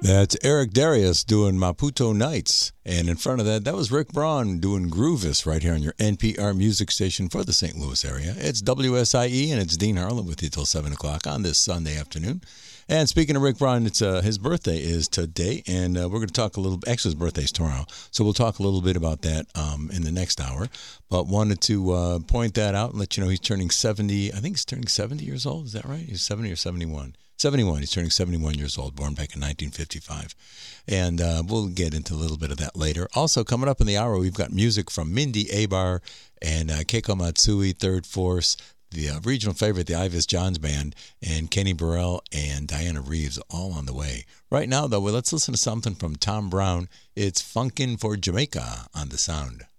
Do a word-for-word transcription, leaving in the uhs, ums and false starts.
That's Eric Darius doing Maputo Nights. And in front of that, that was Rick Braun doing Groovis right here on your N P R music station for the Saint Louis area. It's W S I E, and it's Dean Harlan with you till seven o'clock on this Sunday afternoon. And speaking of Rick Braun, it's uh, his birthday is today, and uh, we're going to talk a little. Actually, his birthday's tomorrow, so we'll talk a little bit about that um, in the next hour. But wanted to uh, point that out and let you know he's turning seventy. I think he's turning seventy years old. Is that right? He's seventy or seventy-one. seventy-one. He's turning seventy-one years old, born back in nineteen fifty-five. And uh, we'll get into a little bit of that later. Also, coming up in the hour, we've got music from Mindy Abar and uh, Keiko Matsui, Third Force, the uh, regional favorite, the Ivis Johns Band, and Kenny Burrell and Diana Reeves, all on the way. Right now, though, well, let's listen to something from Tom Brown. It's Funkin' for Jamaica on The Sound.